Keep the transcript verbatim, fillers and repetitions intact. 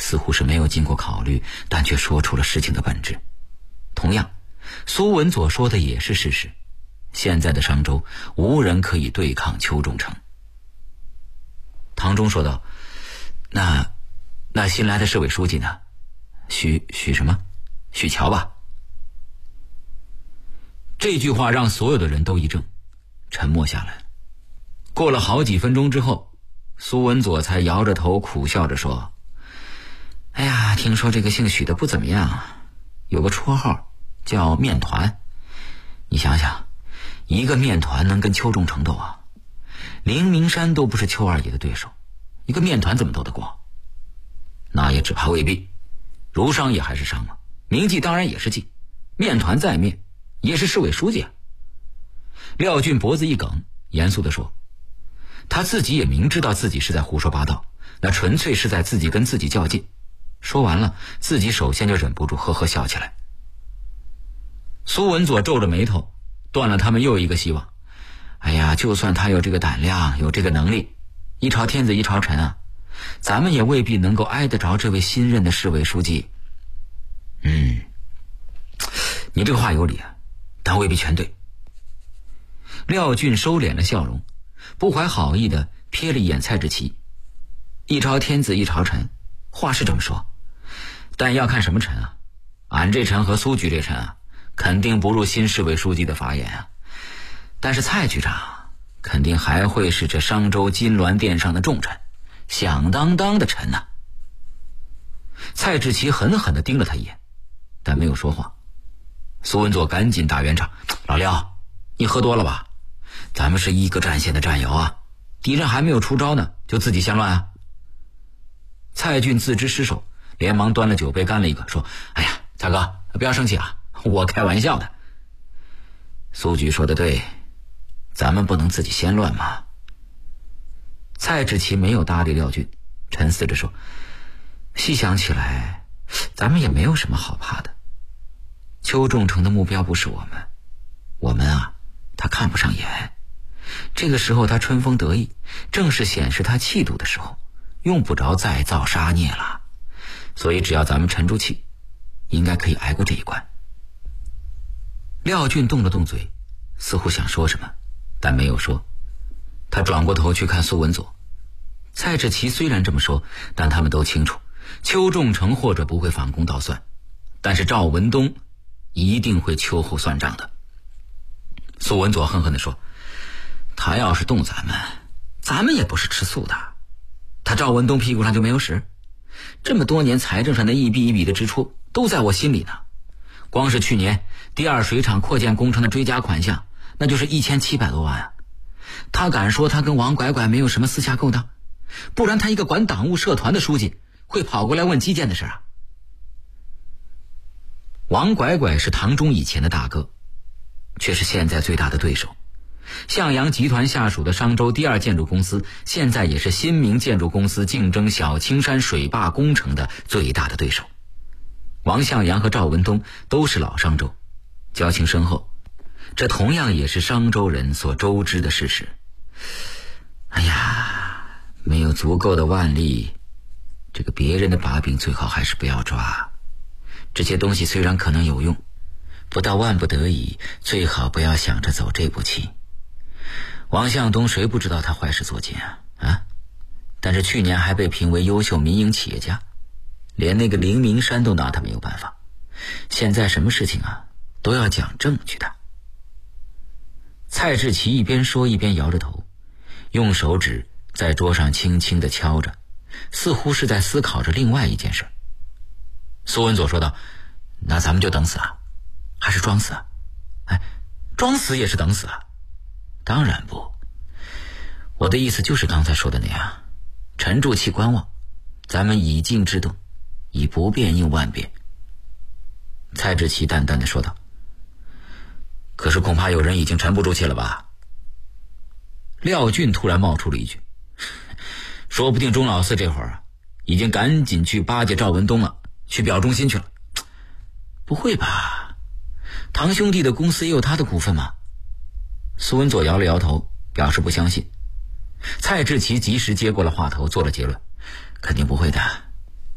似乎是没有经过考虑，但却说出了事情的本质。同样，苏文佐说的也是事实，现在的商州无人可以对抗邱仲成。唐忠说道：那那新来的市委书记呢？许许什么？许桥吧。这句话让所有的人都一怔，沉默下来。过了好几分钟之后，苏文佐才摇着头苦笑着说：哎呀，听说这个姓许的不怎么样，有个绰号叫面团。你想想，一个面团能跟邱仲成斗啊？林明山都不是邱二爷的对手，一个面团怎么斗得过？那也只怕未必。儒商也还是商嘛，名记当然也是记，面团在面也是市委书记啊。廖俊脖子一梗，严肃地说：他自己也明知道自己是在胡说八道，那纯粹是在自己跟自己较劲。说完了，自己首先就忍不住呵呵笑起来。苏文佐皱着眉头，断了他们又一个希望。哎呀，就算他有这个胆量，有这个能力，一朝天子一朝臣啊，咱们也未必能够挨得着这位新任的市委书记。嗯，你这个话有理啊，但未必全对。廖俊收敛了笑容，不怀好意地瞥了一眼蔡志奇。一朝天子一朝臣，话是这么说，但要看什么臣啊？俺这臣和苏局这臣啊，肯定不入新市委书记的法眼啊。但是蔡局长肯定还会是这商州金銮殿上的重臣，响当当的臣呐、啊。蔡志奇狠狠地盯了他一眼，但没有说话。苏文佐赶紧打圆场：老廖，你喝多了吧？咱们是一个战线的战友啊，敌人还没有出招呢，就自己先乱啊。蔡俊自知失手，连忙端了酒杯干了一个，说：哎呀，大哥不要生气啊，我开玩笑的。苏局说的对，咱们不能自己先乱嘛。蔡志奇没有搭理廖俊，沉思着说：细想起来，咱们也没有什么好怕的。邱仲成的目标不是我们，我们啊，他看不上眼。这个时候他春风得意，正是显示他气度的时候，用不着再造杀孽了。所以只要咱们沉住气，应该可以挨过这一关。廖俊动了动嘴，似乎想说什么，但没有说。他转过头去看苏文佐。蔡志奇虽然这么说，但他们都清楚，邱仲成或者不会反攻倒算，但是赵文东一定会秋后算账的。苏文佐恨恨地说：他要是动咱们，咱们也不是吃素的。他赵文东屁股上就没有屎？这么多年财政上的一笔一笔的支出都在我心里呢。光是去年第二水厂扩建工程的追加款项，那就是一千七百多万啊。他敢说他跟王拐拐没有什么私下勾当？不然他一个管党务社团的书记会跑过来问基建的事啊？王拐拐是唐忠以前的大哥，却是现在最大的对手。向阳集团下属的商州第二建筑公司，现在也是新明建筑公司竞争小青山水坝工程的最大的对手。王向阳和赵文东都是老商州，交情深厚，这同样也是商州人所周知的事实。哎呀，没有足够的腕力，这个别人的把柄最好还是不要抓。这些东西虽然可能有用，不到万不得已，最好不要想着走这步棋。王向东谁不知道他坏事做尽啊啊！但是去年还被评为优秀民营企业家，连那个林明山都拿他没有办法。现在什么事情啊都要讲证据的。蔡志奇一边说一边摇着头，用手指在桌上轻轻地敲着，似乎是在思考着另外一件事。苏文佐说道：那咱们就等死啊，还是装死啊？哎，装死也是等死啊？当然不，我的意思就是刚才说的那样，沉住气观望，咱们以静制动，以不变应万变。蔡志奇淡淡地说道：可是恐怕有人已经沉不住气了吧？廖俊突然冒出了一句：说不定钟老四这会儿啊，已经赶紧去巴结赵文东了，去表忠心去了。不会吧？堂兄弟的公司也有他的股份吗？苏文佐摇了摇头，表示不相信。蔡志奇及时接过了话头，做了结论：肯定不会的。